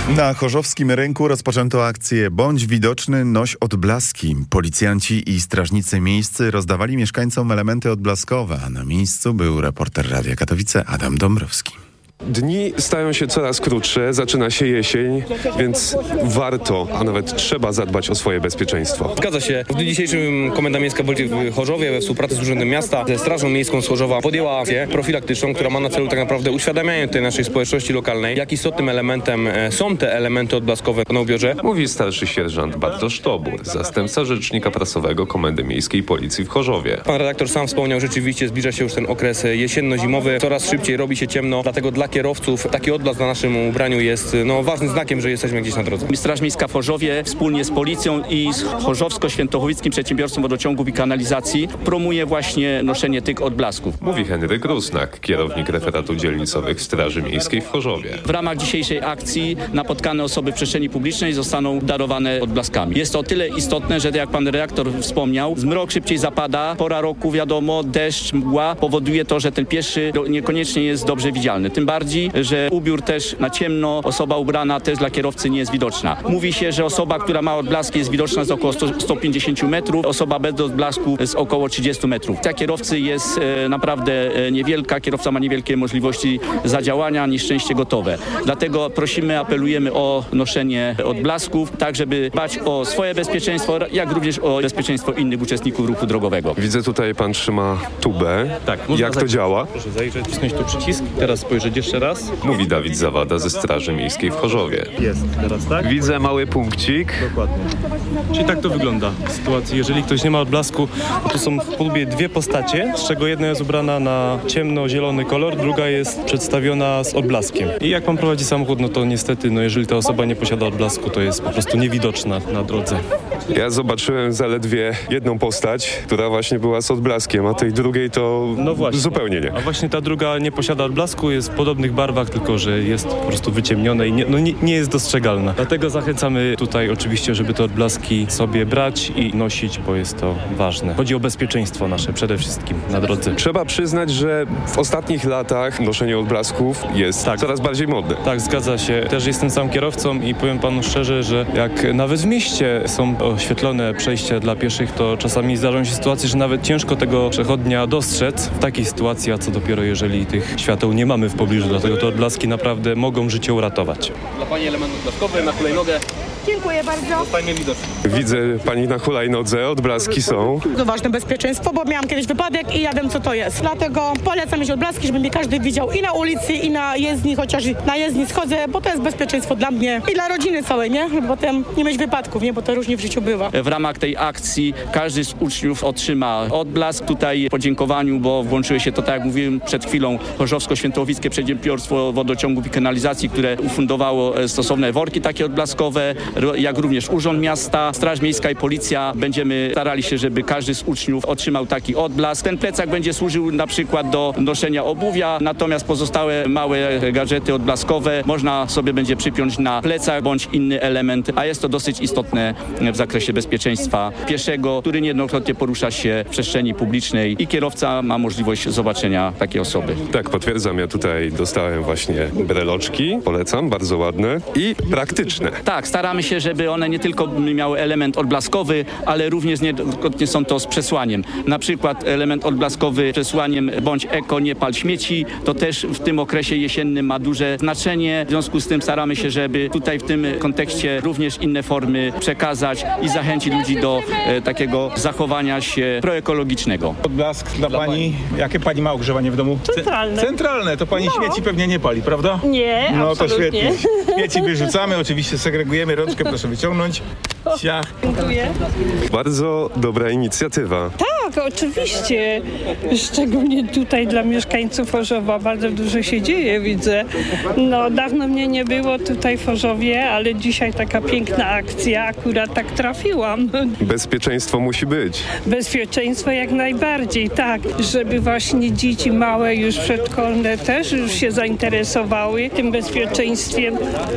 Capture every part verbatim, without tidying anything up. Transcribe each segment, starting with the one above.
Na chorzowskim rynku rozpoczęto akcję Bądź widoczny, noś odblaski. Policjanci i strażnicy miejscy rozdawali mieszkańcom elementy odblaskowe, a na miejscu był reporter Radia Katowice Adam Dąbrowski. Dni stają się coraz krótsze, zaczyna się jesień, więc warto, a nawet trzeba zadbać o swoje bezpieczeństwo. Zgadza się. W dniu dzisiejszym Komenda Miejska Policji w Chorzowie we współpracy z Urzędem Miasta, ze Strażą Miejską z Chorzowa podjęła akcję profilaktyczną, która ma na celu tak naprawdę uświadamianie tej naszej społeczności lokalnej, jak istotnym elementem są te elementy odblaskowe na ubiorze. Mówi starszy sierżant Bartosz Tobur, zastępca rzecznika prasowego Komendy Miejskiej Policji w Chorzowie. Pan redaktor sam wspomniał, rzeczywiście zbliża się już ten okres jesienno-zimowy, coraz szybciej robi się ciemno, dlatego dla kierowców taki odblask na naszym ubraniu jest no, ważnym znakiem, że jesteśmy gdzieś na drodze. Straż Miejska w Chorzowie wspólnie z Policją i z Chorzowsko-Świętochowickim Przedsiębiorstwem Wodociągów i Kanalizacji promuje właśnie noszenie tych odblasków. Mówi Henryk Rusnak, kierownik referatu dzielnicowych Straży Miejskiej w Chorzowie. W ramach dzisiejszej akcji napotkane osoby w przestrzeni publicznej zostaną darowane odblaskami. Jest to o tyle istotne, że jak pan redaktor wspomniał, zmrok szybciej zapada, pora roku wiadomo, deszcz, mgła powoduje to, że ten pieszy niekoniecznie jest dobrze widzialny. Tym bardziej, że ubiór też na ciemno, osoba ubrana też dla kierowcy nie jest widoczna. Mówi się, że osoba, która ma odblaski jest widoczna z około sto pięćdziesiąt metrów, osoba bez odblasku z około trzydzieści metrów. Ta kierowcy jest e, naprawdę e, niewielka, kierowca ma niewielkie możliwości zadziałania, nieszczęście gotowe. Dlatego prosimy, apelujemy o noszenie odblasków, tak żeby dbać o swoje bezpieczeństwo, jak również o bezpieczeństwo innych uczestników ruchu drogowego. Widzę tutaj pan trzyma tubę. Tak, jak to działa? Proszę zajrzeć, wcisnąć tu przycisk, teraz spojrzeć jeszcze raz. Mówi Dawid Zawada ze Straży Miejskiej w Chorzowie. Jest teraz, tak? Widzę mały punkcik. Dokładnie. Czyli tak to wygląda w sytuacji, jeżeli ktoś nie ma odblasku, to tu są w próbie dwie postacie, z czego jedna jest ubrana na ciemno-zielony kolor, druga jest przedstawiona z odblaskiem. I jak pan prowadzi samochód, no to niestety, no jeżeli ta osoba nie posiada odblasku, to jest po prostu niewidoczna na drodze. Ja zobaczyłem zaledwie jedną postać, która właśnie była z odblaskiem, a tej drugiej to No właśnie. zupełnie nie. A właśnie ta druga nie posiada odblasku, jest w podobnych barwach, tylko że jest po prostu wyciemnione i nie, no nie, nie jest dostrzegalna. Dlatego zachęcamy tutaj oczywiście, żeby te odblaski sobie brać i nosić, bo jest to ważne. Chodzi o bezpieczeństwo nasze przede wszystkim na drodze. Trzeba przyznać, że w ostatnich latach noszenie odblasków jest Tak. coraz bardziej modne. Tak, zgadza się. Też jestem sam kierowcą i powiem panu szczerze, że jak nawet w mieście są oświetlone przejścia dla pieszych, to czasami zdarzają się sytuacje, że nawet ciężko tego przechodnia dostrzec w takiej sytuacji, a co dopiero jeżeli tych świateł nie mamy w pobliżu, dlatego te odblaski naprawdę mogą życie uratować. Dla pani element odblaskowy na hulajnogę. Dziękuję bardzo. Zostańmy widoczni. Widzę pani na hulajnodze, odblaski są. To ważne bezpieczeństwo, bo miałam kiedyś wypadek i ja wiem, co to jest. Dlatego polecam mieć odblaski, żeby mnie każdy widział i na ulicy, i na jezdni, chociaż na jezdni schodzę, bo to jest bezpieczeństwo dla mnie i dla rodziny całej, nie? Żeby potem nie mieć wypadków, nie? Bo to różnie w życiu bywa. W ramach tej akcji każdy z uczniów otrzyma odblask. Tutaj podziękowaniu, bo włączyły się to, tak jak mówiłem przed chwilą, Chorzowsko-Świętochowickie Przedsiębiorstwo Wodociągów i Kanalizacji, które ufundowało stosowne worki takie odblaskowe, jak również Urząd Miasta, Straż Miejska i Policja. Będziemy starali się, żeby każdy z uczniów otrzymał taki odblask. Ten plecak będzie służył na przykład do noszenia obuwia, natomiast pozostałe małe gadżety odblaskowe można sobie będzie przypiąć na plecak bądź inny element, a jest to dosyć istotne w zakresie bezpieczeństwa pieszego, który niejednokrotnie porusza się w przestrzeni publicznej i kierowca ma możliwość zobaczenia takiej osoby. Tak, potwierdzam, ja tutaj dostałem właśnie breloczki, polecam, bardzo ładne i praktyczne. Tak, staramy się, żeby one nie tylko miały element odblaskowy, ale również niejednokrotnie są to z przesłaniem. Na przykład element odblaskowy z przesłaniem bądź eko, nie pal śmieci, to też w tym okresie jesiennym ma duże znaczenie. W związku z tym staramy się, żeby tutaj w tym kontekście również inne formy przekazać i zachęcić ludzi do e, takiego zachowania się proekologicznego. Odblask dla, dla pani. pani. Jakie pani ma ogrzewanie w domu? Centralne. Centralne. To pani No. śmieci pewnie nie pali, prawda? Nie, No to absolutnie. świetnie. Śmieci wyrzucamy, oczywiście segregujemy, rączkę proszę wyciągnąć. Ciach. Dziękuję. Bardzo dobra inicjatywa. Tak, oczywiście. Szczególnie tutaj dla mieszkańców Chorzowa bardzo dużo się dzieje, widzę. No, dawno mnie nie było tutaj w Chorzowie, ale dzisiaj taka piękna akcja, akurat tak trafiłam. Bezpieczeństwo musi być. Bezpieczeństwo jak najbardziej, tak. Żeby właśnie dzieci małe, już przedszkolne też już się zainteresowały tym bezpieczeństwem.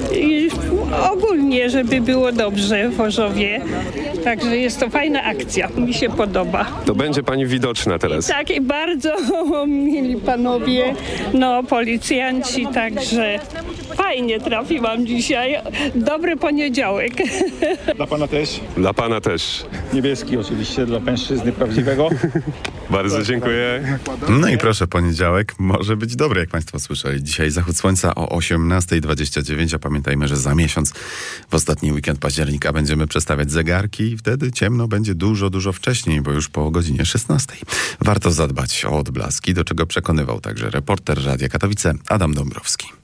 I ogólnie, żeby było dobrze w Chorzowie. Także jest to fajna akcja. Mi się podoba. To będzie pani widoczna teraz. Tak, i bardzo mili panowie, no policjanci, także Fajnie trafiłam dzisiaj. Dobry poniedziałek. Dla pana też. Dla pana też. Niebieski oczywiście, dla mężczyzny prawdziwego. Bardzo dziękuję. No i proszę, poniedziałek może być dobry, jak państwo słyszeli. Dzisiaj zachód słońca o osiemnasta dwadzieścia dziewięć, a pamiętajmy, że za miesiąc, w ostatni weekend października, będziemy przestawiać zegarki i wtedy ciemno będzie dużo, dużo wcześniej, bo już po godzinie szesnastej. Warto zadbać o odblaski, do czego przekonywał także reporter Radia Katowice Adam Dąbrowski.